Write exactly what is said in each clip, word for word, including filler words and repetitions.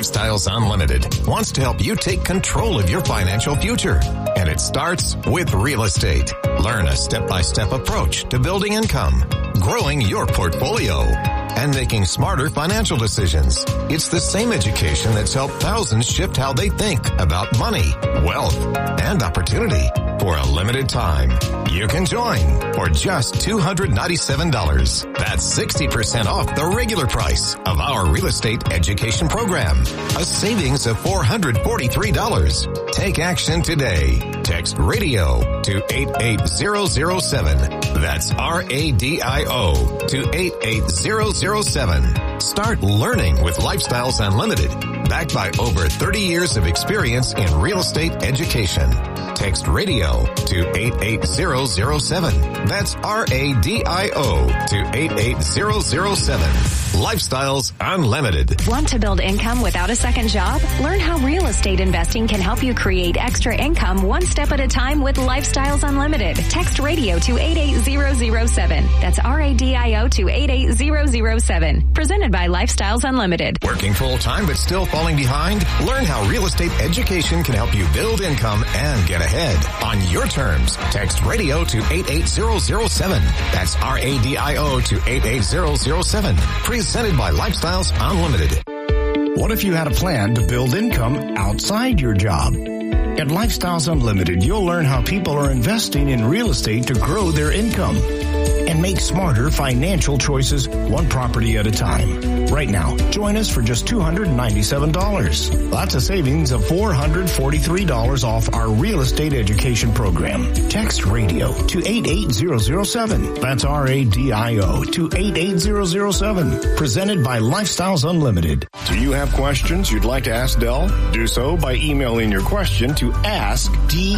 Lifestyles Unlimited wants to help you take control of your financial future. And it starts with real estate. Learn a step-by-step approach to building income, growing your portfolio, and making smarter financial decisions. It's the same education that's helped thousands shift how they think about money, wealth, and opportunity. For a limited time, you can join for just two hundred ninety-seven dollars. That's sixty percent off the regular price of our real estate education program. A savings of four hundred forty-three dollars. Take action today. Text radio to eight eight zero zero seven. That's R A D I O to eight eight zero zero seven. Start learning with Lifestyles Unlimited, backed by over thirty years of experience in real estate education. Text radio to eight eight zero zero seven. That's R A D I O to eight eight zero zero seven. Lifestyles Unlimited. Want to build income without a second job? Learn how real estate investing can help you create extra income one step at a time with Lifestyles Unlimited. Text radio to eight eight zero zero seven. That's R A D I O to eight eight zero zero seven. Presented by Lifestyles Unlimited. Working full-time but still falling behind? Learn how real estate education can help you build income and get ahead on your terms. Text radio to eight eight zero zero seven. That's R A D I O to eight eight zero zero seven. Presented by Lifestyles Unlimited. What if you had a plan to build income outside your job? At Lifestyles Unlimited, you'll learn how people are investing in real estate to grow their income and make smarter financial choices one property at a time. Right now, join us for just two hundred ninety-seven dollars. That's a savings of four hundred forty-three dollars off our real estate education program. Text radio to eight eight zero zero seven. That's R A D I O to eight eight zero zero seven. Presented by Lifestyles Unlimited. Do you have questions you'd like to ask Del? Do so by emailing your question to ask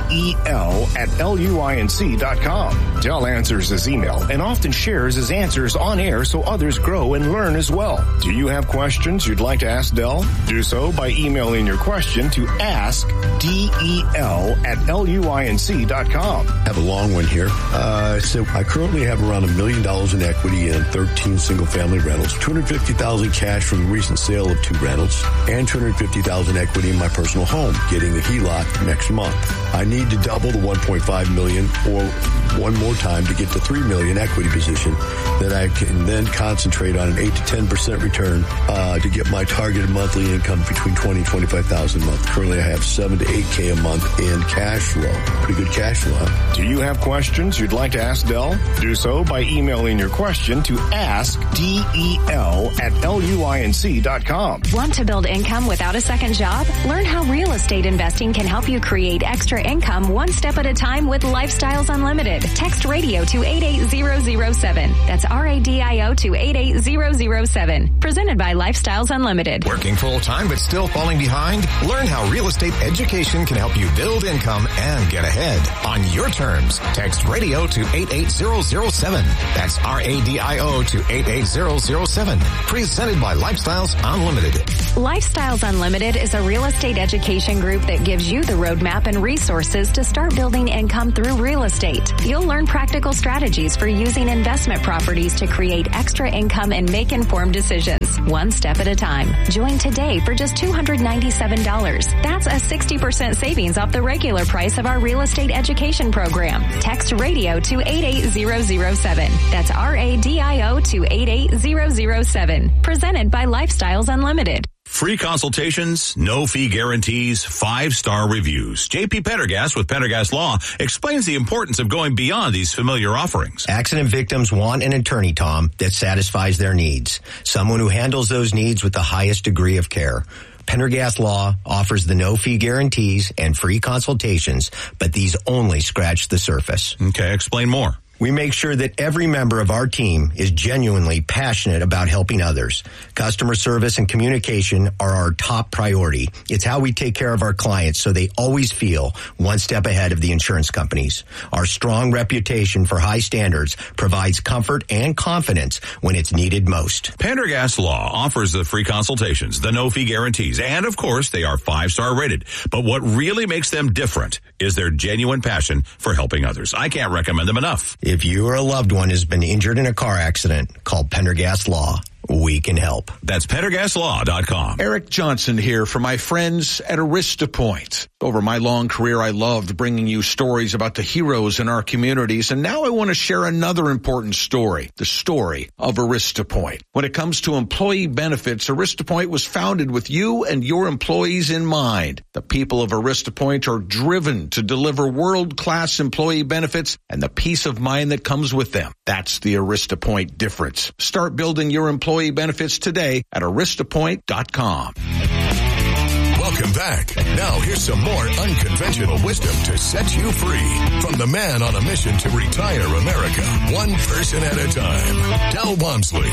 del at luinc dot com. Del answers his email and often shares his answers on air so others grow and learn as well. Do you have questions you'd like to ask Del? Do so by emailing your question to ask del at luinc dot com. I have a long one here. Uh, so I currently have around a million dollars in equity in thirteen single-family rentals, two hundred fifty thousand dollars cash from the recent sale of two rentals, and two hundred fifty thousand dollars equity in my personal home, getting a H E L O C next month. I need to double the one point five million dollars or one more time to get to three million dollars equity position. Then I can then concentrate on an eight to ten percent return uh, to get my targeted monthly income between twenty and twenty-five thousand dollars a month. Currently, I have seven to eight K a month in cash flow. Pretty good cash flow, huh? Do you have questions you'd like to ask Del? Do so by emailing your question to ask del at luinc dot com. Want to build income without a second job? Learn how real estate investing can help you create extra income one step at a time with Lifestyles Unlimited. Text radio to eight eight zero zero seven. That's R A D I O to eight eight zero zero seven. Presented by Lifestyles Unlimited. Working full-time but still falling behind? Learn how real estate education can help you build income and get ahead on your terms. Text radio to eight eight zero zero seven. That's R A D I O to eight eight zero zero seven. Presented by Lifestyles Unlimited. Lifestyles Unlimited is a real estate education group that gives you the roadmap and resources to start building income through real estate. You'll learn practical strategies for using investment properties to create extra income and make informed decisions, one step at a time. Join today for just two hundred ninety-seven dollars. That's a sixty percent savings off the regular price of our real estate education program. Text radio to eight eight zero zero seven. That's R A D I O to eight eight zero zero seven. Presented by Lifestyles Unlimited. Free consultations, no fee guarantees, five-star reviews. J P Pendergast with Pendergast Law explains the importance of going beyond these familiar offerings. Accident victims want an attorney, Tom, that satisfies their needs. Someone who handles those needs with the highest degree of care. Pendergast Law offers the no-fee guarantees and free consultations, but these only scratch the surface. Okay, explain more. We make sure that every member of our team is genuinely passionate about helping others. Customer service and communication are our top priority. It's how we take care of our clients so they always feel one step ahead of the insurance companies. Our strong reputation for high standards provides comfort and confidence when it's needed most. Pendergast Law offers the free consultations, the no-fee guarantees, and of course, they are five-star rated. But what really makes them different is their genuine passion for helping others. I can't recommend them enough. If you or a loved one has been injured in a car accident, call Pendergast Law. we can help. That's pendergast law dot com. Eric Johnson here for my friends at AristaPoint. Over my long career, I loved bringing you stories about the heroes in our communities, and now I want to share another important story, the story of AristaPoint. When it comes to employee benefits, AristaPoint was founded with you and your employees in mind. The people of AristaPoint are driven to deliver world-class employee benefits and the peace of mind that comes with them. That's the AristaPoint difference. Start building your employee benefits today at arista point dot com. Welcome back. Now here's some more unconventional wisdom to set you free from the man on a mission to retire America, one person at a time, Del Walmsley.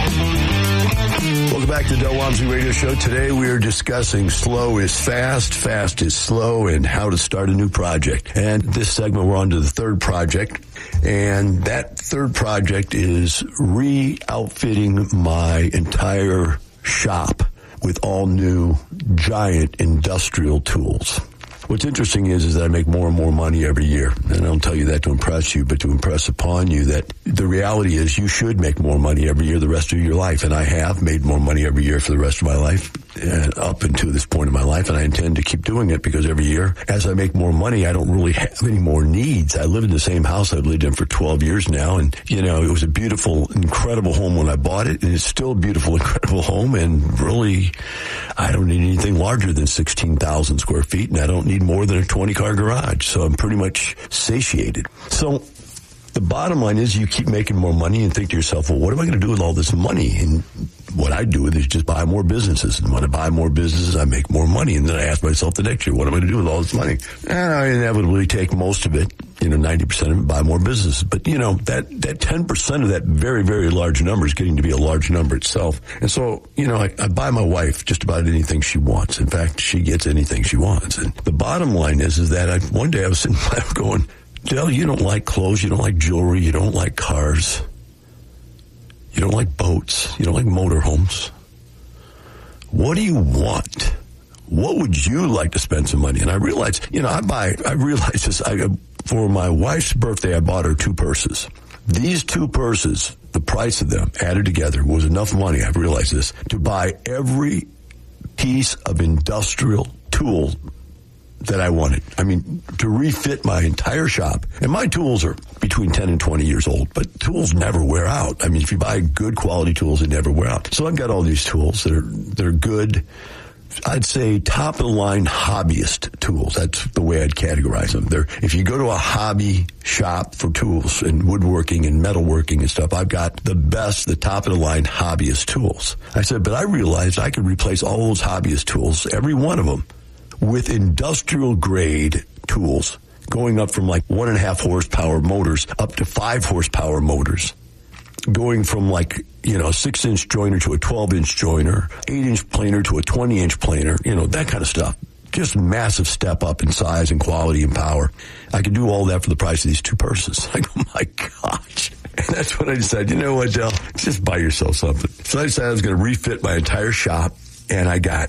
Welcome back to the Del Walmsley Radio Show. Today we are discussing slow is fast, fast is slow, and how to start a new project. And this segment we're on to the third project. And that third project is re-outfitting my entire shop with all new giant industrial tools. What's interesting is, is that I make more and more money every year. And I don't tell you that to impress you, but to impress upon you that the reality is you should make more money every year the rest of your life. And I have made more money every year for the rest of my life, and up until this point in my life. And I intend to keep doing it because every year, as I make more money, I don't really have any more needs. I live in the same house I've lived in for twelve years now. And, you know, it was a beautiful, incredible home when I bought it. And it's still a beautiful, incredible home. And really, I don't need anything larger than sixteen thousand square feet. And I don't need more than a twenty car garage. So I'm pretty much satiated. So the bottom line is you keep making more money and think to yourself, well, what am I going to do with all this money? And what I do is just buy more businesses. And when I buy more businesses, I make more money. And then I ask myself the next year, what am I going to do with all this money? And I inevitably take most of it, you know, ninety percent of it, buy more businesses. But, you know, that, that ten percent of that very, very large number is getting to be a large number itself. And so, you know, I, I buy my wife just about anything she wants. In fact, she gets anything she wants. And the bottom line is, is that I, one day I was sitting there going, Del, you don't like clothes, you don't like jewelry, you don't like cars, you don't like boats, you don't like motorhomes. What do you want? What would you like to spend some money? And I realized, you know, I buy, I realized this, I, for my wife's birthday, I bought her two purses. These two purses, the price of them added together was enough money, I've realized this, to buy every piece of industrial tool that I wanted. I mean, to refit my entire shop. And my tools are between ten and twenty years old, but tools never wear out. I mean, if you buy good quality tools, they never wear out. So I've got all these tools that are, that are good. I'd say top of the line hobbyist tools. That's the way I'd categorize them. They're, if you go to a hobby shop for tools and woodworking and metalworking and stuff, I've got the best, the top of the line hobbyist tools. I said, but I realized I could replace all those hobbyist tools, every one of them, with industrial grade tools, going up from like one and a half horsepower motors up to five horsepower motors, going from like, you know, a six inch joiner to a twelve inch joiner, eight inch planer to a twenty inch planer, you know, that kind of stuff. Just massive step up in size and quality and power. I could do all that for the price of these two purses. I go, my gosh. And that's when I decided, you know what, Del, just buy yourself something. So I decided I was going to refit my entire shop, and I got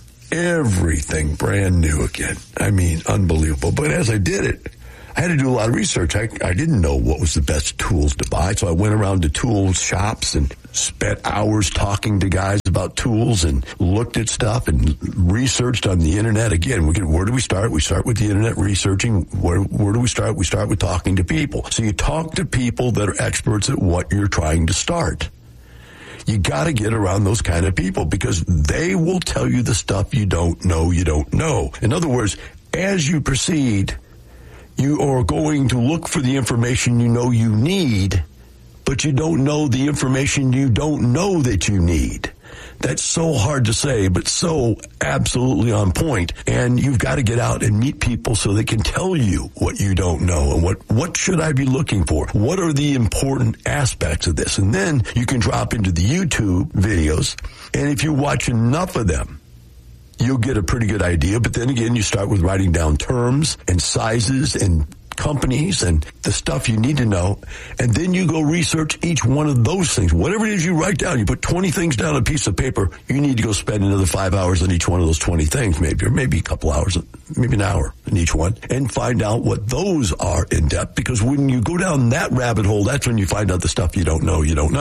everything brand new again. I mean, unbelievable. But as I did it, I had to do a lot of research. I, I didn't know what was the best tools to buy, so I went around to tool shops and spent hours talking to guys about tools and looked at stuff and researched on the internet. Again, we can, where do we start? We start with the internet researching. Where, where do we start? We start with talking to people. So you talk to people that are experts at what you're trying to start. You got to get around those kind of people because they will tell you the stuff you don't know you don't know. In other words, as you proceed, you are going to look for the information you know you need, but you don't know the information you don't know that you need. That's so hard to say, but so absolutely on point. And you've got to get out and meet people so they can tell you what you don't know and what, what should I be looking for? What are the important aspects of this? And then you can drop into the YouTube videos. And if you watch enough of them, you'll get a pretty good idea. But then again, you start with writing down terms and sizes and companies and the stuff you need to know, and then you go research each one of those things. Whatever it is you write down, you put twenty things down on a piece of paper, you need to go spend another five hours on each one of those twenty things, maybe, or maybe a couple hours, maybe an hour in each one, and find out what those are in depth, because when you go down that rabbit hole, that's when you find out the stuff you don't know you don't know.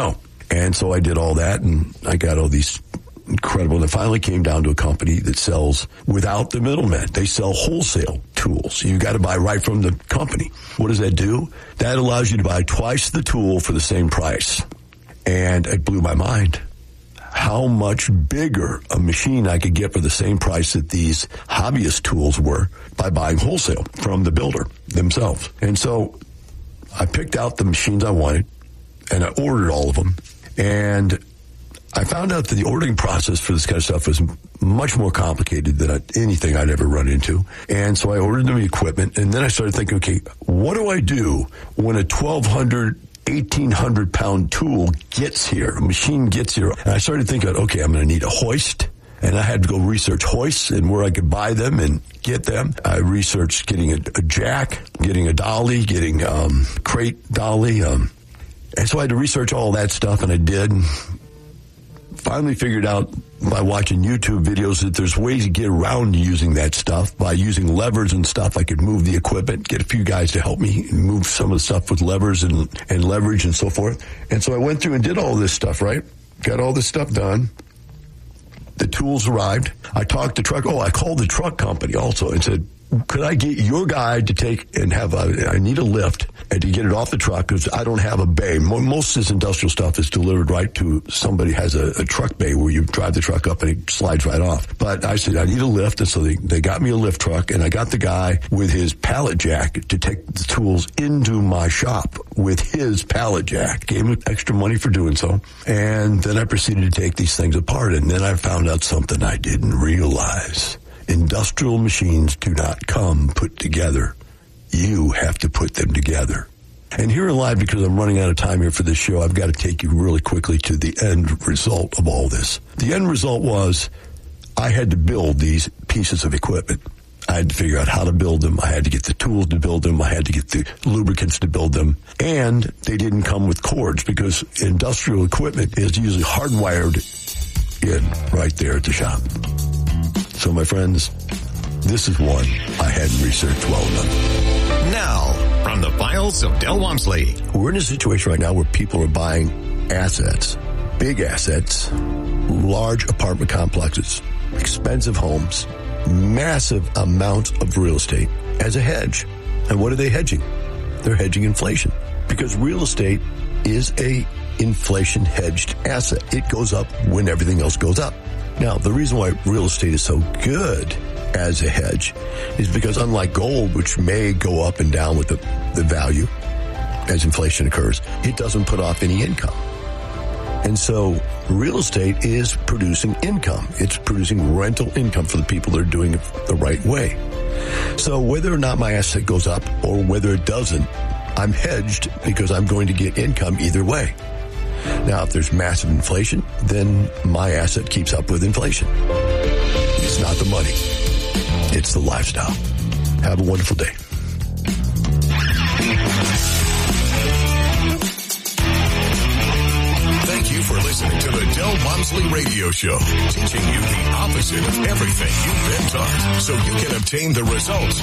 And so I did all that, and I got all these incredible, and it finally came down to a company that sells without the middleman. They sell wholesale tools. You got to buy right from the company. What does that do? That allows you to buy twice the tool for the same price. And it blew my mind how much bigger a machine I could get for the same price that these hobbyist tools were by buying wholesale from the builder themselves. And so I picked out the machines I wanted, and I ordered all of them. And I found out that the ordering process for this kind of stuff was much more complicated than I, anything I'd ever run into. And so I ordered them the equipment, and then I started thinking, okay, what do I do when a twelve hundred, eighteen hundred pound tool gets here, a machine gets here? And I started thinking, okay, I'm going to need a hoist. And I had to go research hoists and where I could buy them and get them. I researched getting a, a jack, getting a dolly, getting um crate dolly. Um, and so I had to research all that stuff, and I did. Finally figured out by watching YouTube videos that there's ways to get around using that stuff. By using levers and stuff, I could move the equipment, get a few guys to help me move some of the stuff with levers and, and leverage and so forth. And so I went through and did all this stuff, right? Got all this stuff done. The tools arrived. I talked to truck. Oh, I called the truck company also and said, could I get your guy to take and have a, I need a lift and to get it off the truck because I don't have a bay. Most of this industrial stuff is delivered right to somebody has a, a truck bay where you drive the truck up and it slides right off. But I said, I need a lift. And so they, they got me a lift truck, and I got the guy with his pallet jack to take the tools into my shop with his pallet jack. Gave him extra money for doing so. And then I proceeded to take these things apart. And then I found out something I didn't realize. Industrial machines do not come put together. You have to put them together. And here in live, because I'm running out of time here for this show, I've got to take you really quickly to the end result of all this. The end result was I had to build these pieces of equipment. I had to figure out how to build them. I had to get the tools to build them. I had to get the lubricants to build them. And they didn't come with cords because industrial equipment is usually hardwired in right there at the shop. So, my friends, this is one I hadn't researched well enough. Now, from the files of Del Walmsley. We're in a situation right now where people are buying assets, big assets, large apartment complexes, expensive homes, massive amounts of real estate as a hedge. And what are they hedging? They're hedging inflation because real estate is a inflation hedged asset. It goes up when everything else goes up. Now, the reason why real estate is so good as a hedge is because unlike gold, which may go up and down with the, the value as inflation occurs, it doesn't put off any income. And so real estate is producing income. It's producing rental income for the people that are doing it the right way. So whether or not my asset goes up or whether it doesn't, I'm hedged because I'm going to get income either way. Now, if there's massive inflation, then my asset keeps up with inflation. It's not the money. It's the lifestyle. Have a wonderful day. Thank you for listening to the Del Walmsley Radio Show, teaching you the opposite of everything you've been taught so you can obtain the results